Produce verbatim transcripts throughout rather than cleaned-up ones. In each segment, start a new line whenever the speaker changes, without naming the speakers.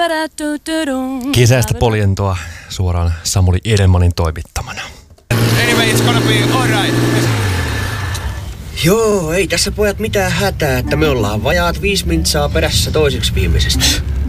Kesästä poljentoa suoraan Samuli Edelmanin toimittamana.
Anyway, it's gonna be alright.
Joo, ei tässä pojat mitään hätää, että me ollaan vajaat viisi mintsaa perässä toiseksi viimeisestä.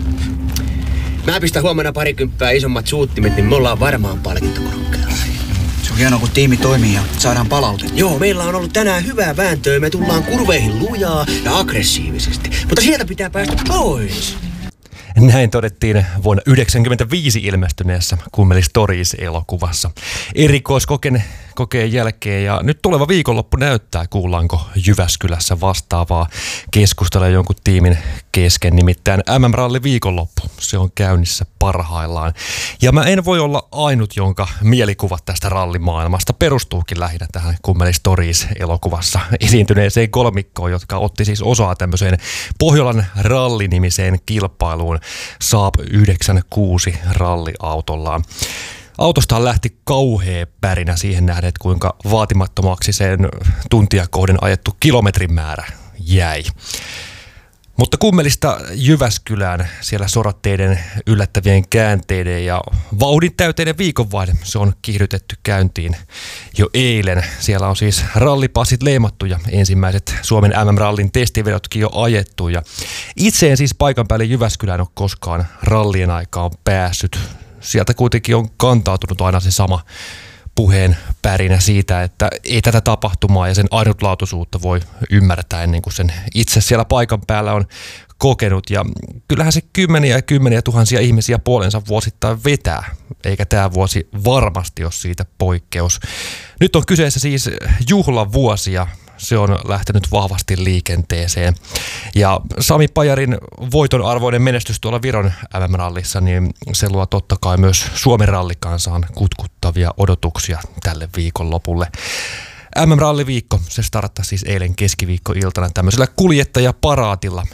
Mä pistän huomenna parikymppää isommat suuttimet, niin me ollaan varmaan palkintokorokkeella.
Se on hienoa, kun tiimi toimii ja saadaan palautetta.
Joo, meillä on ollut tänään hyvää vääntöä. Me tullaan kurveihin lujaa ja aggressiivisesti. Mutta sieltä pitää päästä pois.
Näin todettiin vuonna yhdeksänkymmentäviisi ilmestyneessä Kummeli Stories-elokuvassa erikoiskokeen kokeen jälkeen. Ja nyt tuleva viikonloppu näyttää, kuullaanko Jyväskylässä vastaavaa keskustella jonkun tiimin kesken. Nimittäin M M-ralli viikonloppu, se on käynnissä parhaillaan. Ja mä en voi olla ainut, jonka mielikuvat tästä rallimaailmasta perustuukin lähinnä tähän Kummeli Stories-elokuvassa esiintyneeseen kolmikkoon, jotka otti siis osaa tämmöiseen Pohjolan rallinimiseen kilpailuun Saab yhdeksänkymmentäkuusi ralliautollaan. Autostahan lähti kauhea pärinä siihen nähden, että kuinka vaatimattomaksi sen tuntia kohden ajettu kilometrimäärä jäi. Mutta Kummelista Jyväskylään siellä soratteiden yllättävien käänteiden ja vauhdin täyteinen viikonvaihde, se on kiihdytetty käyntiin jo eilen. Siellä on siis rallipassit leimattu ja ensimmäiset Suomen M M-rallin testivedotkin jo ajettu. Ja itse en siis paikan päälle Jyväskylään ole koskaan rallien aikaan päässyt. Sieltä kuitenkin on kantautunut aina se sama puheen pärinä siitä, että ei tätä tapahtumaa ja sen ainutlaatuisuutta voi ymmärtää ennen kuin sen itse siellä paikan päällä on kokenut. Ja kyllähän se kymmeniä ja kymmeniä tuhansia ihmisiä puolensa vuosittain vetää, eikä tämä vuosi varmasti ole siitä poikkeus. Nyt on kyseessä siis juhlavuosi ja se on lähtenyt vahvasti liikenteeseen. Ja Sami Pajarin voiton arvoinen menestys tuolla Viron M M-rallissa, niin se luo totta kai myös Suomen rallikansaan kutkuttavia odotuksia tälle viikonlopulle. M M-ralliviikko, se starttasi siis eilen keskiviikkoiltana tämmöisellä kuljettajaparaatilla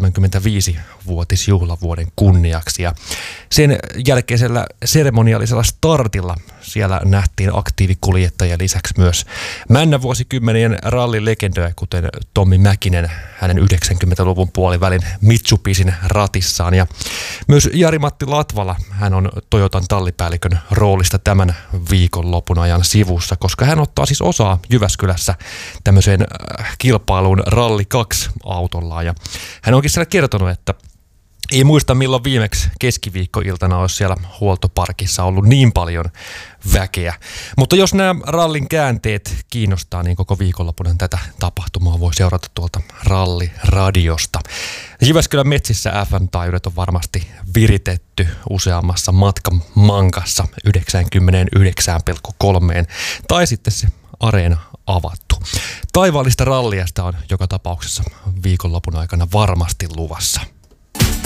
seitsemänkymmentäviisivuotisjuhlavuoden kunniaksi. Ja sen jälkeisellä seremoniallisella startilla siellä nähtiin aktiivikuljettajia lisäksi myös männävuosikymmenien rallilegendoja, kuten Tommi Mäkinen hänen yhdeksänkymmentäluvun puolivälin Mitsubisin ratissaan. Ja myös Jari-Matti Latvala, hän on Toyotan tallipäällikön roolista tämän viikonlopun ajan sivussa, koska hän ottaa siis osaa Jyväskylässä tämmöiseen kilpailuun Ralli kaksi autollaan. Ja hän onkin siellä kertonut, että ei muista milloin viimeksi keskiviikkoiltana olisi siellä huoltoparkissa ollut niin paljon väkeä. Mutta jos nämä rallin käänteet kiinnostaa, niin koko viikonloppuna tätä tapahtumaa voi seurata tuolta ralliradiosta. Jyväskylän metsissä F M-taajuudet on varmasti viritetty useammassa matkamankassa yhdeksänkymmentäyhdeksän pilkku kolme tai sitten se areena avattu. Taivaallista ralliasta on joka tapauksessa viikonlopun aikana varmasti luvassa.